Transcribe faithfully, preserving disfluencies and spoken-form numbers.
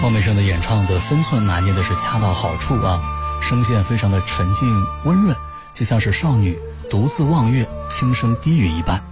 汪美声的演唱的分寸拿捏的是恰到好处啊，声线非常的沉静温润，就像是少女独自望月轻声低语一般。